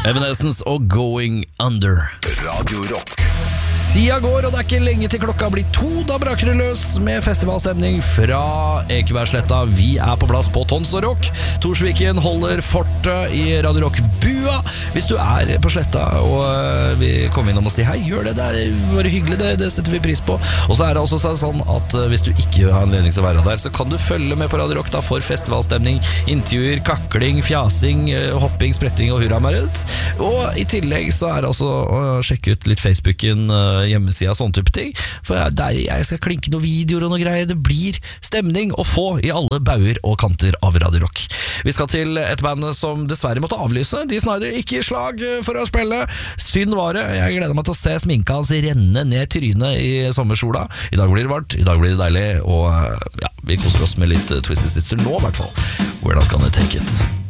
Evanescence og Going Under. Radio Rock. Tida går, og det er ikke lenge til klokka blir 2. Da braker det løs med festivalstemning fra Ekebergsletta. Vi er på plass på Tons og Rock. Torsviken holder fortet i Radio Rock-bua. Hvis du er på Sletta og vi kommer innom og sier hei, gjør det. Det er bare hyggelig, det setter vi pris på. Og så er det også sånn at hvis du ikke har anledning til å være der, så kan du følge med på Radio Rock da for festivalstemning, intervjuer, kakling, fjasing, hopping, spretting og hurramaret. Og i tillegg så er det også å sjekke ut litt Facebooken, hjemmesida, sånne type ting. For der jeg skal klinke noen videoer og noe greier. Det blir stemning å få i alle bauer og kanter av Radio Rock. Vi skal til et band som dessverre måtte avlyse. De Snyder ikke i slag for å spille. Synd var det. Jeg gleder meg til å se sminka hans renne ned trynet i sommersola. I dag blir det varmt, i dag blir det deilig, og ja, vi koser oss med litt Twisted Sister nå i hvert fall. Where else can I take it?